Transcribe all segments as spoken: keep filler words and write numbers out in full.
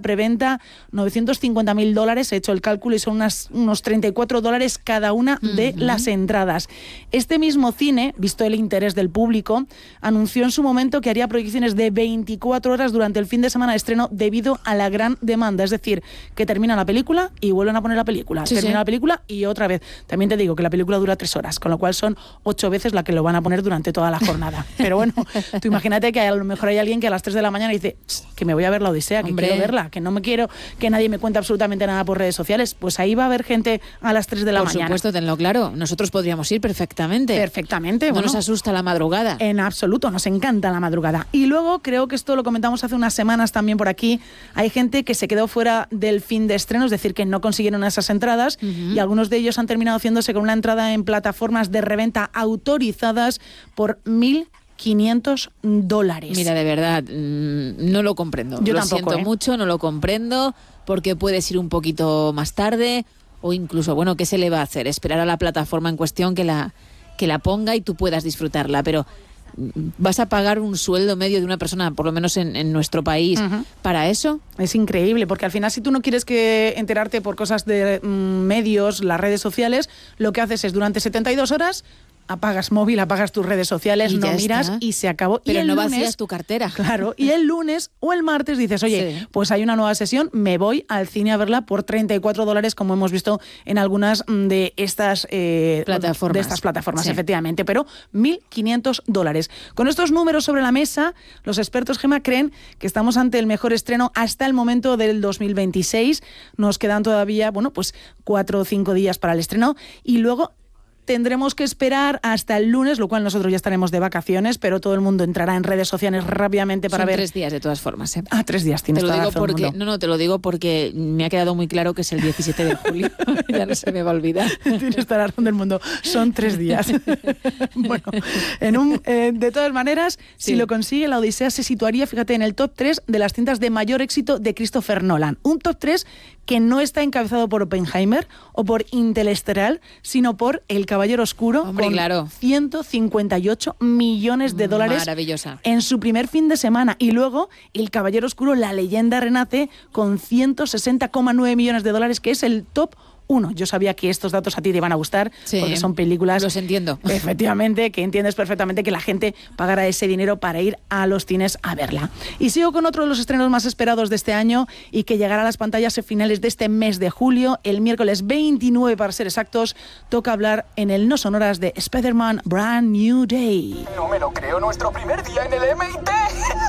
preventa novecientos cincuenta mil dólares, he hecho el cálculo y son unas, unos treinta y cuatro dólares cada una de uh-huh. las entradas. Este mismo cine, visto el interés del público, anunció en su momento que haría proyecciones de veinticuatro horas durante el fin de semana de estreno debido a la gran demanda, es decir, que termina la película y vuelven a poner la película, sí, termina sí. la película y otra vez. También te digo que la película dura tres horas, con lo cual son ocho veces la que lo van a poner durante toda la jornada. Pero bueno, tú imagínate que a lo mejor hay alguien que a las tres de la mañana dice que me voy a ver la Odisea, que Hombre. quiero verla, que no me quiero que nadie me cuente absolutamente nada por redes sociales. Pues ahí va a haber gente a las tres de la por mañana. Por supuesto, tenlo claro. Nosotros podríamos ir perfectamente. Perfectamente. No bueno, nos asusta la madrugada. En absoluto, nos encanta la madrugada. Y luego, creo que esto lo comentamos hace unas semanas también por aquí, hay gente que se quedó fuera del fin de estreno, es decir, que no consiguieron esas entradas uh-huh. y algunos de ellos han terminado haciéndose con una entrada en plataformas de reventa autorizadas por mil quinientos dólares. Mira, de verdad, mmm, no lo comprendo. Yo lo tampoco, siento ¿eh? mucho, no lo comprendo, porque puedes ir un poquito más tarde o incluso, bueno, ¿qué se le va a hacer? Esperar a la plataforma en cuestión que la, que la ponga y tú puedas disfrutarla, pero ¿vas a pagar un sueldo medio de una persona, por lo menos en, en nuestro país, uh-huh. para eso? Es increíble, porque al final si tú no quieres que enterarte por cosas de mm, medios, las redes sociales, lo que haces es durante setenta y dos horas apagas móvil, apagas tus redes sociales, no miras está. y se acabó. Pero y el no lunes, vacías tu cartera. Claro, y el lunes o el martes dices, oye, sí. pues hay una nueva sesión, me voy al cine a verla por treinta y cuatro dólares, como hemos visto en algunas de estas eh, plataformas, de estas plataformas sí. efectivamente, pero mil quinientos dólares. Con estos números sobre la mesa, los expertos, Gemma, creen que estamos ante el mejor estreno hasta el momento del dos mil veintiséis. Nos quedan todavía, bueno, pues cuatro o cinco días para el estreno y luego tendremos que esperar hasta el lunes, lo cual nosotros ya estaremos de vacaciones, pero todo el mundo entrará en redes sociales rápidamente para Son ver. tres días de todas formas. ¿eh? Ah, tres días, tienes te lo toda digo razón, porque mundo. No, no, te lo digo porque me ha quedado muy claro que es el diecisiete de julio. Ya no se me va a olvidar. Tienes toda la razón del mundo. Son tres días. Bueno, en un, eh, de todas maneras, sí. si lo consigue, la Odisea se situaría, fíjate, en el top tres de las cintas de mayor éxito de Christopher Nolan. Un top tres que no está encabezado por Oppenheimer o por Interestelar, sino por El Caballero Oscuro. Hombre, con claro. ciento cincuenta y ocho millones de dólares Maravillosa. en su primer fin de semana. Y luego El Caballero Oscuro, La Leyenda Renace, con ciento sesenta coma nueve millones de dólares, que es el top uno. Yo sabía que estos datos a ti te iban a gustar, sí, porque son películas... Los entiendo. Efectivamente, que entiendes perfectamente que la gente pagará ese dinero para ir a los cines a verla. Y sigo con otro de los estrenos más esperados de este año y que llegará a las pantallas a finales de este mes de julio. El miércoles veintinueve, para ser exactos, toca hablar en el No Sonoras de Spider-Man Brand New Day. No me lo creo, nuestro primer día en el M I T.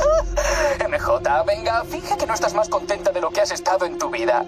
M J, venga, finge que no estás más contenta de lo que has estado en tu vida.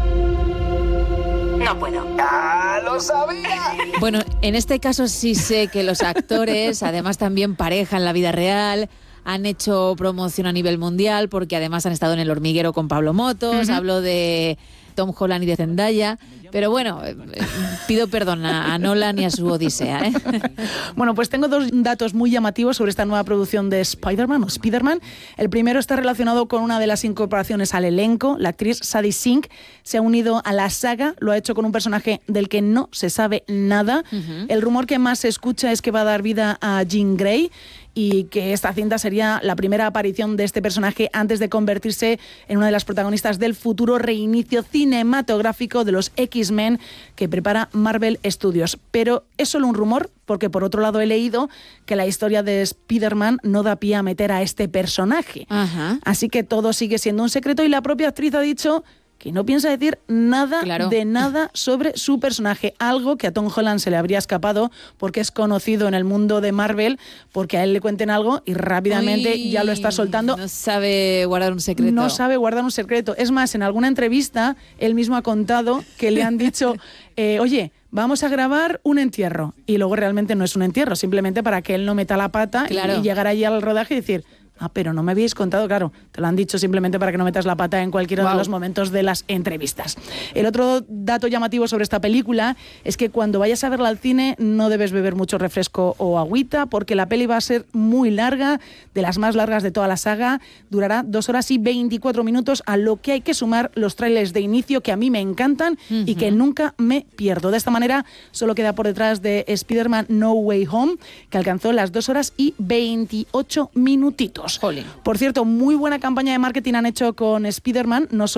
No puedo. ¡Ah, lo sabía! Bueno, en este caso sí sé que los actores, además también pareja en la vida real, han hecho promoción a nivel mundial porque además han estado en El Hormiguero con Pablo Motos, uh-huh. hablo de Tom Holland y de Zendaya, pero bueno, eh, pido perdón a, a Nolan y a su Odisea. ¿eh? Bueno, pues tengo dos datos muy llamativos sobre esta nueva producción de Spider-Man o Spider-Man. El primero está relacionado con una de las incorporaciones al elenco. La actriz Sadie Sink se ha unido a la saga, lo ha hecho con un personaje del que no se sabe nada. Uh-huh. El rumor que más se escucha es que va a dar vida a Jean Grey y que esta cinta sería la primera aparición de este personaje antes de convertirse en una de las protagonistas del futuro reinicio cinematográfico de los X-Men que prepara Marvel Studios. Pero es solo un rumor, porque por otro lado he leído que la historia de Spider-Man no da pie a meter a este personaje. Ajá. Así que todo sigue siendo un secreto y la propia actriz ha dicho que no piensa decir nada claro. de nada sobre su personaje, algo que a Tom Holland se le habría escapado porque es conocido en el mundo de Marvel, porque a él le cuenten algo y rápidamente Uy, ya lo está soltando. No sabe guardar un secreto. No sabe guardar un secreto. Es más, en alguna entrevista él mismo ha contado que le han dicho, eh, oye, vamos a grabar un entierro. Y luego realmente no es un entierro, simplemente para que él no meta la pata claro. y, y llegar allí al rodaje y decir... Ah, pero no me habíais contado, claro, te lo han dicho simplemente para que no metas la pata en cualquiera wow. de los momentos de las entrevistas. El otro dato llamativo sobre esta película es que cuando vayas a verla al cine no debes beber mucho refresco o agüita porque la peli va a ser muy larga, de las más largas de toda la saga, durará dos horas y veinticuatro minutos, a lo que hay que sumar los trailers de inicio que a mí me encantan uh-huh. y que nunca me pierdo. De esta manera solo queda por detrás de Spider-Man No Way Home, que alcanzó las dos horas y veintiocho minutitos. Jolín. Por cierto, muy buena campaña de marketing han hecho con Spider-Man, no solo